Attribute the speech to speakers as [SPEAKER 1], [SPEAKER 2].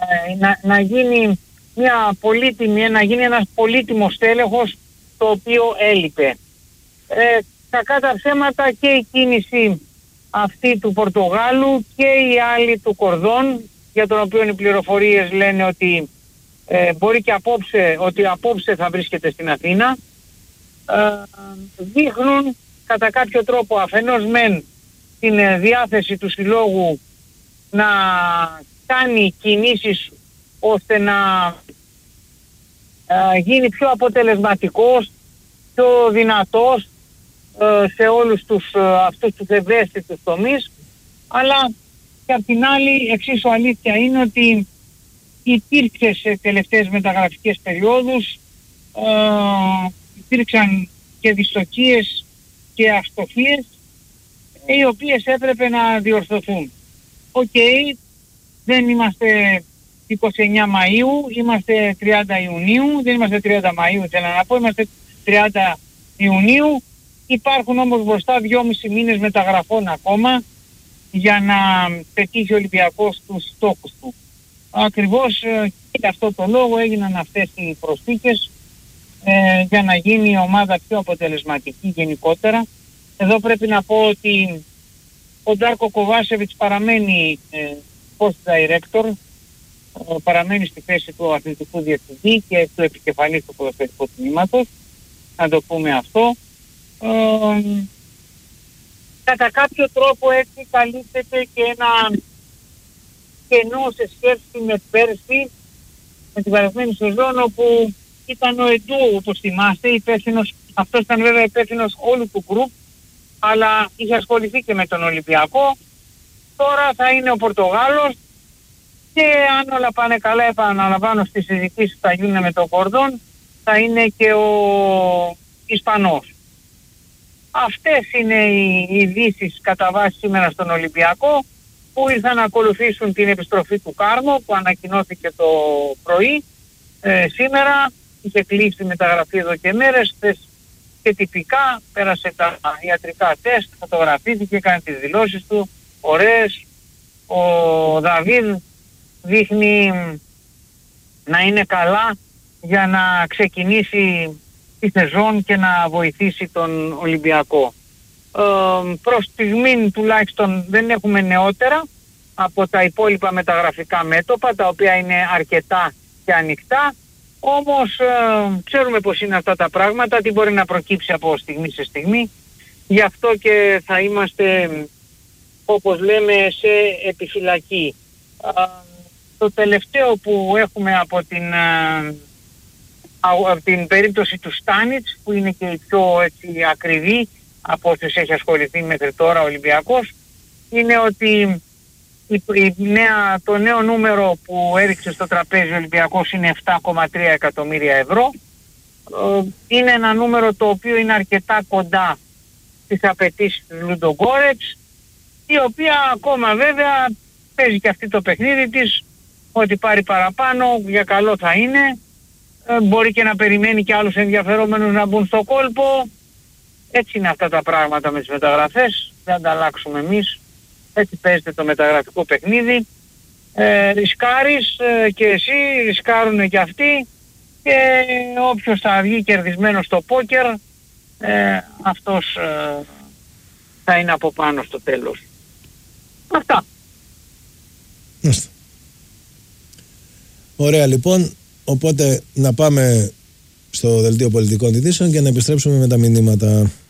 [SPEAKER 1] να γίνει να γίνει ένας πολύτιμος τέλεχος, το οποίο έλειπε. Κακά τα ψέματα, και η κίνηση αυτή του Πορτογάλου και η άλλη του Κορδόν, για τον οποίο οι πληροφορίες λένε ότι μπορεί και απόψε θα βρίσκεται στην Αθήνα, δείχνουν κατά κάποιο τρόπο αφενός μεν την διάθεση του συλλόγου να κάνει κινήσεις ώστε να γίνει πιο αποτελεσματικός, πιο δυνατός σε όλους αυτούς τους ευαίσθητους τομείς, αλλά και απ' την άλλη εξίσου αλήθεια είναι ότι υπήρξε σε τελευταίες μεταγραφικές περιόδους, υπήρξαν και δυστοκίες και αστοχίες, οι οποίες έπρεπε να διορθωθούν. Δεν είμαστε 29 Μαΐου, είμαστε 30 Ιουνίου, δεν είμαστε 30 Μαΐου θέλω να πω, είμαστε 30 Ιουνίου. Υπάρχουν όμως μπροστά 2,5 μήνες μεταγραφών ακόμα για να πετύχει ο Ολυμπιακός τους στόχους του. Ακριβώς και αυτό το λόγο έγιναν αυτές οι προσθήκες για να γίνει η ομάδα πιο αποτελεσματική γενικότερα. Εδώ πρέπει να πω ότι ο Ντάρκο Κοβάσεβιτς παραμένει post director, παραμένει στη θέση του αθλητικού διευθυντή και του επικεφαλής του ποδοσφαιρικού τμήματος, να το πούμε αυτό. Κατά κάποιο τρόπο έτσι καλύπτεται και ένα κενό σε σχέση με πέρσι, με την περασμένη σεζόν, όπου ήταν ο Εντού, όπως θυμάστε, υπεύθυνος, αυτός ήταν βέβαια υπεύθυνος όλου του γκρουπ, αλλά είχε ασχοληθεί και με τον Ολυμπιακό. Τώρα θα είναι ο Πορτογάλος και αν όλα πάνε καλά, επαναλαμβάνω, στις συζητήσεις που θα γίνουν με τον Κορδόν, θα είναι και ο Ισπανός. Αυτές είναι οι ειδήσεις κατά βάση σήμερα στον Ολυμπιακό, που ήρθαν να ακολουθήσουν την επιστροφή του Κάρμο, που ανακοινώθηκε το πρωί. Σήμερα είχε κλείσει η μεταγραφή εδώ και μέρες, και τυπικά πέρασε τα ιατρικά τεστ, φωτογραφήθηκε, έκανε τις δηλώσεις του, ωραίες. Ο Δαβίδ δείχνει να είναι καλά για να ξεκινήσει τη σεζόν και να βοηθήσει τον Ολυμπιακό. Προς στιγμήν τουλάχιστον δεν έχουμε νεότερα από τα υπόλοιπα μεταγραφικά μέτωπα, τα οποία είναι αρκετά και ανοιχτά. Όμως ξέρουμε πως είναι αυτά τα πράγματα, τι μπορεί να προκύψει από στιγμή σε στιγμή. Γι' αυτό και θα είμαστε, όπως λέμε, σε επιφυλακή. Το τελευταίο που έχουμε από την περίπτωση του Στάνιτς, που είναι και η πιο έτσι ακριβή από όσους έχει ασχοληθεί μέχρι τώρα ο Ολυμπιακός, είναι ότι το νέο νούμερο που έριξε στο τραπέζι ο Ολυμπιακός είναι 7,3 εκατομμύρια ευρώ. Είναι ένα νούμερο το οποίο είναι αρκετά κοντά στις απαιτήσεις του Λουντογκόρετς, η οποία ακόμα βέβαια παίζει και αυτή το παιχνίδι της, ότι πάρει παραπάνω για καλό θα είναι. Μπορεί και να περιμένει και άλλους ενδιαφερόμενους να μπουν στο κόλπο. Έτσι είναι αυτά τα πράγματα με τις μεταγραφές, δεν τα αλλάξουμε εμείς. Έτσι παίζεται το μεταγραφικό παιχνίδι. Ρισκάρεις και εσύ, ρισκάρουν και αυτοί, και όποιος θα βγει κερδισμένος στο πόκερ, αυτός θα είναι από πάνω στο τέλος. Αυτά.
[SPEAKER 2] Ωραία λοιπόν, οπότε να πάμε στο δελτίο πολιτικών ειδήσεων και να επιστρέψουμε με τα μηνύματα.